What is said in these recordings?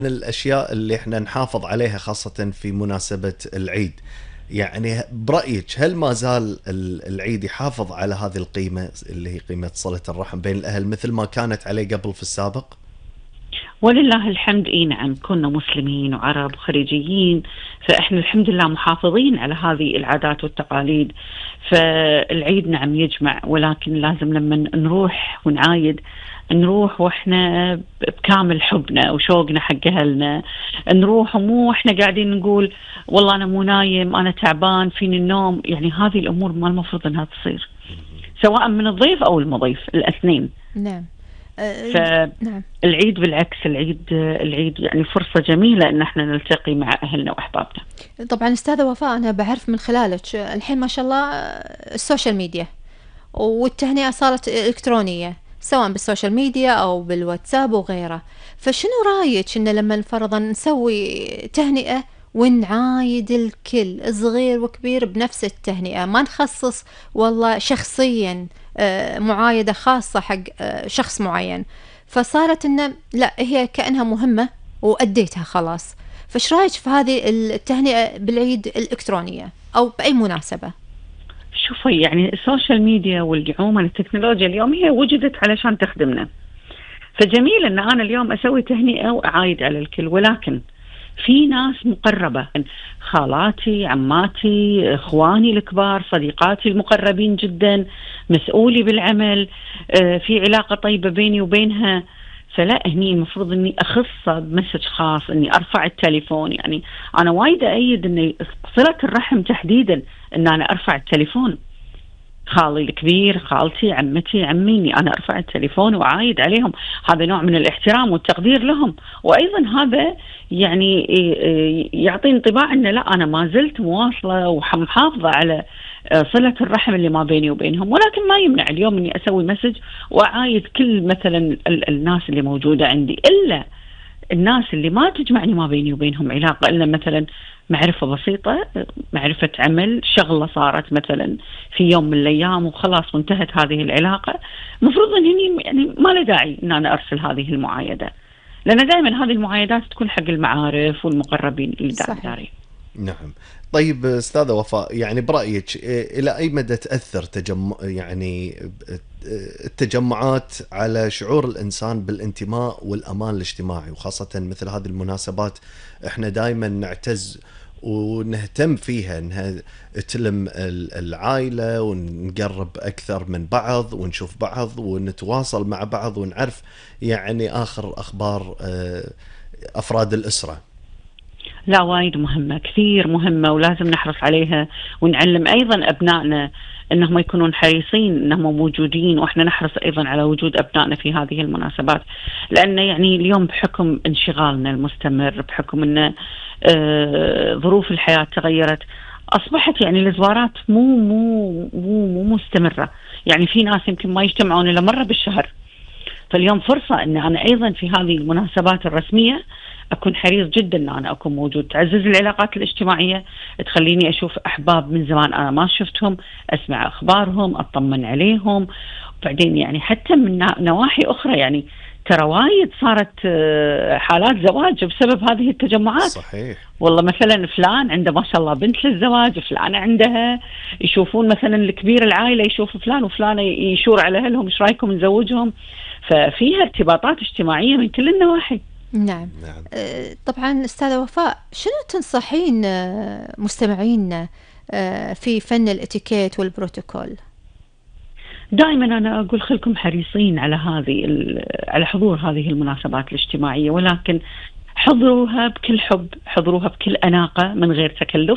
من الأشياء اللي احنا نحافظ عليها خاصة في مناسبة العيد. يعني برأيك هل ما زال العيد يحافظ على هذه القيمة اللي هي قيمة صلة الرحم بين الأهل مثل ما كانت عليه قبل في السابق؟ ولله الحمد. اي نعم، كنا مسلمين وعرب وخليجيين، فاحنا الحمد لله محافظين على هذه العادات والتقاليد. فالعيد نعم يجمع، ولكن لازم لما نروح ونعايد نروح واحنا بكامل حبنا وشوقنا حق اهلنا. نروح ومو احنا قاعدين نقول والله انا مو نايم، انا تعبان، فيني النوم. يعني هذه الامور ما المفروض انها تصير، سواء من الضيف او المضيف، الاثنين. نعم. نعم. فالعيد بالعكس، العيد يعني فرصة جميلة ان احنا نلتقي مع اهلنا واحبابنا. طبعا أستاذة وفاء، أنا بعرف من خلالك الحين ما شاء الله السوشيال ميديا والتهنئة صارت إلكترونية، سواء بالسوشيال ميديا أو بالواتساب وغيره. فشنو رأيك إن لما فرضا نسوي تهنئة ونعايد الكل صغير وكبير بنفس التهنئة، ما نخصص والله شخصيا معايدة خاصة حق شخص معين، فصارت إنه لا، هي كأنها مهمة وأديتها خلاص. فش رأيك في هذه التهنئة بالعيد الإلكترونية أو بأي مناسبة؟ شوفي، يعني السوشيال ميديا والعموما التكنولوجيا اليوم هي وجدت علشان تخدمنا، فجميل ان انا اليوم اسوي تهنئة واعايد على الكل. ولكن في ناس مقربة، خالاتي، عماتي، اخواني الكبار، صديقاتي المقربين جدا، مسؤولي بالعمل، في علاقة طيبة بيني وبينها، فلا هني المفروض اني اخصه بمسج خاص، اني ارفع التليفون. يعني انا وايد ايد ان صلة الرحم تحديدا ان انا ارفع التليفون. خالي الكبير، خالتي، عمتي، عمي، اني انا ارفع التليفون واعايد عليهم، هذا نوع من الاحترام والتقدير لهم. وايضا هذا يعني يعطي انطباع ان لا، انا ما زلت مواصلة ومحافظة على صلة الرحم اللي ما بيني وبينهم. ولكن ما يمنع اليوم اني اسوي مسج واعايد كل مثلا الناس اللي موجودة عندي، الا الناس اللي ما تجمعني ما بيني وبينهم علاقة، إلا مثلا معرفة بسيطة، معرفة عمل، شغلة صارت مثلا في يوم من الأيام وخلاص وانتهت هذه العلاقة. مفروض أن هني يعني ما له داعي أن أنا أرسل هذه المعايدة، لأن دائما هذه المعايدات تكون حق المعارف والمقربين اللي دارين. نعم. طيب أستاذة وفاء، يعني برأيك إلى أي مدى تأثر التجمعات على شعور الإنسان بالانتماء والأمان الاجتماعي، وخاصة مثل هذه المناسبات احنا دائما نعتز ونهتم فيها انها تلم العائلة ونقرب أكثر من بعض ونشوف بعض ونتواصل مع بعض ونعرف يعني آخر أخبار أفراد الأسرة؟ لا، وايد مهمة، كثير مهمة، ولازم نحرص عليها ونعلم أيضا أبنائنا أنهم يكونون حريصين أنهم موجودين، وإحنا نحرص أيضا على وجود أبنائنا في هذه المناسبات. لأن يعني اليوم بحكم انشغالنا المستمر، بحكم أن ظروف الحياة تغيرت، أصبحت يعني الزوارات مو مستمرة. يعني في ناس يمكن ما يجتمعون إلا مرة بالشهر. فاليوم فرصة أن أنا أيضا في هذه المناسبات الرسمية أكون حريص جدا أن أنا أكون موجود، تعزز العلاقات الاجتماعية، تخليني أشوف أحباب من زمان أنا ما شفتهم، أسمع أخبارهم، أطمن عليهم. وبعدين يعني حتى من نواحي أخرى، يعني ترى وايد صارت حالات زواج بسبب هذه التجمعات. صحيح. والله مثلا فلان عنده ما شاء الله بنت للزواج، فلان عندها، يشوفون مثلا الكبير العائلة يشوف فلان، وفلان يشور على أهلهم إيش رأيكم نزوجهم. ففيها ارتباطات اجتماعية من كل النواحي. نعم. طبعا أستاذة وفاء، شنو تنصحين مستمعين في فن الاتيكيت والبروتوكول؟ دائما أنا أقول خلكم حريصين على على حضور هذه المناسبات الاجتماعية، ولكن حضروها بكل حب، حضروها بكل أناقة من غير تكلف،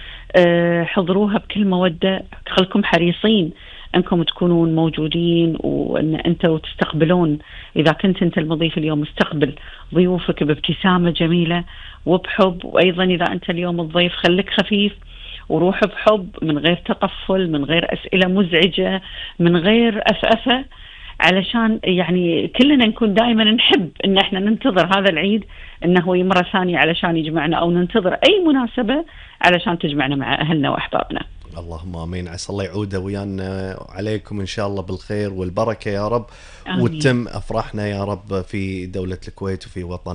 حضروها بكل مودة. خلكم حريصين أنكم تكونون موجودين، وأن أنتوا تستقبلون، إذا كنت أنت المضيف اليوم استقبل ضيوفك بابتسامة جميلة وبحب. وأيضا إذا أنت اليوم الضيف خليك خفيف وروح بحب، من غير تطفل، من غير أسئلة مزعجة، من غير أفأفة، علشان يعني كلنا نكون دائما نحب ان احنا ننتظر هذا العيد انه مرة ثانية علشان يجمعنا، او ننتظر اي مناسبة علشان تجمعنا مع اهلنا واحبابنا. اللهم امين. عسى الله يعوده ويانا عليكم ان شاء الله بالخير والبركة يا رب. آمين. وتتم افراحنا يا رب في دولة الكويت وفي وطن